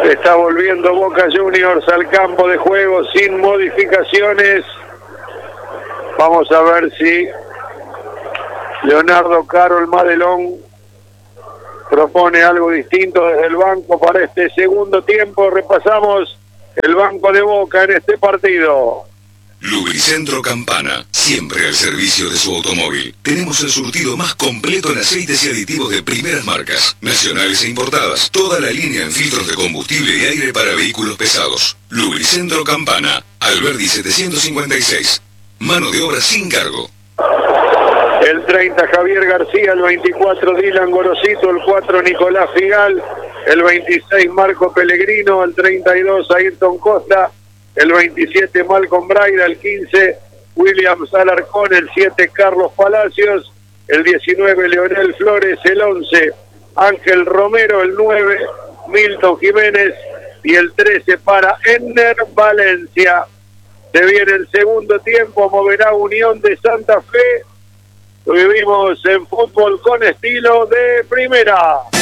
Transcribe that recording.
Está volviendo Boca Juniors al campo de juego sin modificaciones. Vamos a ver si Leonardo Carol Madelón propone algo distinto desde el banco para este segundo tiempo. Repasamos el banco de Boca en este partido. Lubricentro Campana, siempre al servicio de su automóvil. Tenemos el surtido más completo en aceites y aditivos de primeras marcas, nacionales e importadas. Toda la línea en filtros de combustible y aire para vehículos pesados. Lubricentro Campana, Alberdi 756. Mano de obra sin cargo. El 30 Javier García, el 24 Dylan Gorosito, el 4 Nicolás Figal, el 26 Marco Pellegrino, el 32 Ayrton Costa, el 27 Malcolm Braida, el 15 William Alarcón, el 7 Carlos Palacios, el 19 Leonel Flores, el 11 Ángel Romero, el 9 Milton Jiménez y el 13 para Enner Valencia. Se viene el segundo tiempo, moverá Unión de Santa Fe. Lo vivimos en Fútbol con Estilo de Primera.